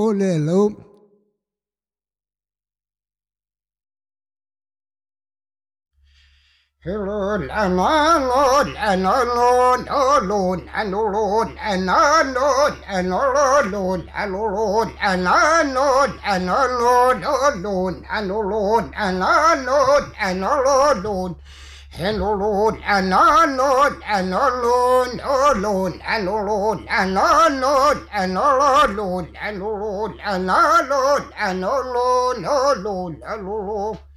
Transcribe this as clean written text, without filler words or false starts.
lelo. Hello, and alone, and alone, alone, and alone, and alone, and alone, and alone, and alone, and alone, alone, and alone, and alone, and alone. And alone, and alone, and alone, alone, and alone, and alone, and alone, and alone, and alone, and alone, alone, alone.